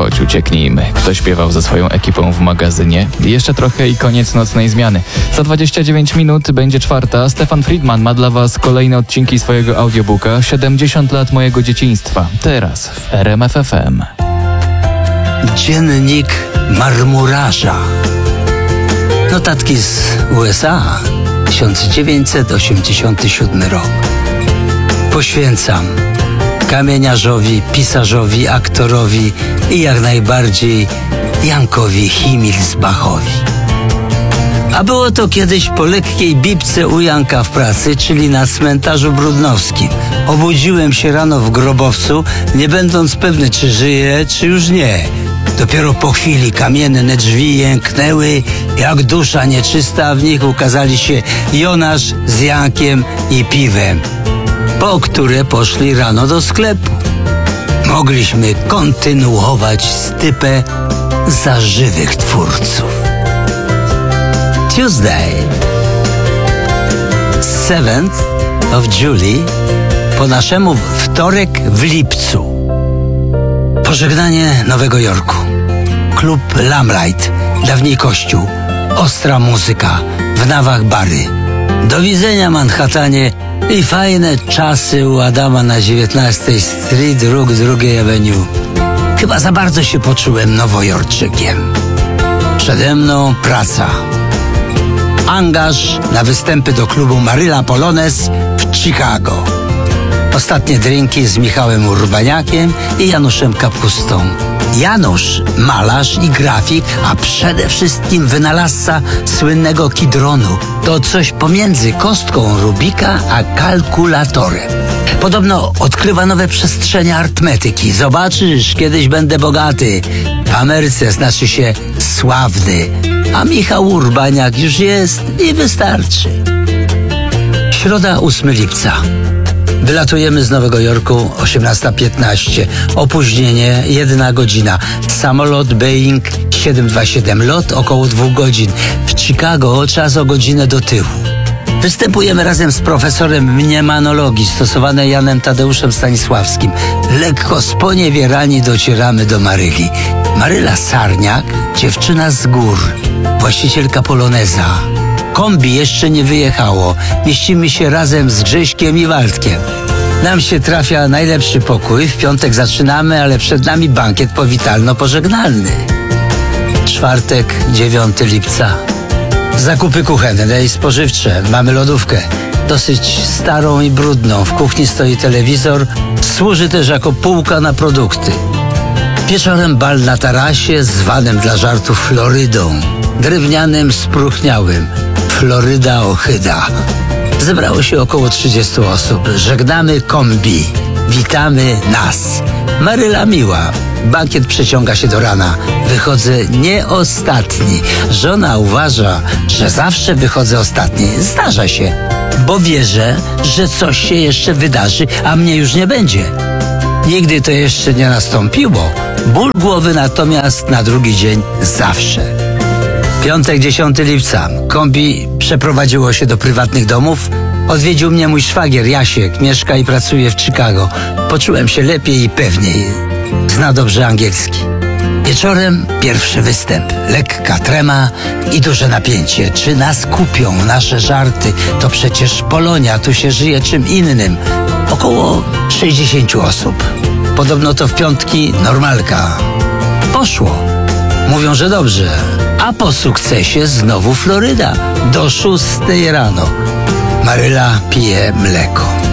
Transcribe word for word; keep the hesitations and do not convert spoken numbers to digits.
Chodź, ucieknijmy. Kto śpiewał ze swoją ekipą w magazynie? Jeszcze trochę i koniec nocnej zmiany. Za dwadzieścia dziewięć minut będzie czwarta. Stefan Friedman ma dla Was kolejne odcinki swojego audiobooka siedemdziesiąt lat mojego dzieciństwa. Teraz w R M F F M. Dziennik marmurarza. Notatki z U S A. tysiąc dziewięćset osiemdziesiąty siódmy rok. Poświęcam kamieniarzowi, pisarzowi, aktorowi i jak najbardziej Jankowi Himilsbachowi. A było to kiedyś po lekkiej bibce u Janka w pracy, czyli na cmentarzu brudnowskim. Obudziłem się rano w grobowcu, nie będąc pewny, czy żyje, czy już nie. Dopiero po chwili kamienne drzwi jęknęły, jak dusza nieczysta, a w nich ukazali się Jonasz z Jankiem i piwem, po które poszli rano do sklepu. Mogliśmy kontynuować stypę za żywych twórców. Tuesday, seventh of July, po naszemu wtorek w lipcu. Pożegnanie Nowego Jorku. Klub Lamplight, dawniej kościół, ostra muzyka, w nawach bary. Do widzenia Manhattanie i fajne czasy u Adama na dziewiętnastej Street, róg drugiej Avenue. Chyba za bardzo się poczułem nowojorczykiem. Przede mną praca. Angaż na występy do klubu Maryla Polones w Chicago. Ostatnie drinki z Michałem Urbaniakiem i Januszem Kapustą. Janusz, malarz i grafik, a przede wszystkim wynalazca słynnego kidronu. To coś pomiędzy kostką Rubika a kalkulatorem. Podobno odkrywa nowe przestrzenie arytmetyki. Zobaczysz, kiedyś będę bogaty. W Ameryce znaczy się sławny. A Michał Urbaniak już jest i wystarczy. Środa, ósmego lipca. Wylatujemy z Nowego Jorku osiemnasta piętnaście. Opóźnienie jedna godzina. Samolot Boeing siedem dwa siedem. Lot około dwóch godzin. W Chicago czas o godzinę do tyłu. Występujemy razem z profesorem mniemanologii stosowanej Janem Tadeuszem Stanisławskim. Lekko sponiewierani docieramy do Maryli. Maryla Sarniak, dziewczyna z gór, właścicielka poloneza. Kombi jeszcze nie wyjechało. Mieścimy się razem z Grześkiem i Waldkiem. Nam się trafia najlepszy pokój. W piątek zaczynamy, ale przed nami bankiet powitalno-pożegnalny. Czwartek, dziewiątego lipca. Zakupy kuchenne i spożywcze. Mamy lodówkę. Dosyć starą i brudną. W kuchni stoi telewizor. Służy też jako półka na produkty. Wieczorem bal na tarasie, zwanym dla żartów Florydą. Drewnianym, spróchniałym. Floryda Ochyda. Zebrało się około trzydziestu osób. Żegnamy kombi. Witamy nas. Maryla miła. Bankiet przeciąga się do rana. Wychodzę nie ostatni. Żona uważa, że zawsze wychodzę ostatni. Zdarza się, bo wierzę, że coś się jeszcze wydarzy, a mnie już nie będzie. Nigdy to jeszcze nie nastąpiło. Ból głowy natomiast na drugi dzień zawsze. Piątek, dziesiątego lipca. Kombi przeprowadziło się do prywatnych domów. Odwiedził mnie mój szwagier Jasiek. Mieszka i pracuje w Chicago. Poczułem się lepiej i pewniej. Zna dobrze angielski. Wieczorem pierwszy występ. Lekka trema i duże napięcie. Czy nas kupią nasze żarty? To przecież Polonia, tu się żyje czym innym. Około sześćdziesięciu osób. Podobno to w piątki normalka. Poszło. Mówią, że dobrze. A po sukcesie znowu Floryda. Do szóstej rano. Maryla pije mleko.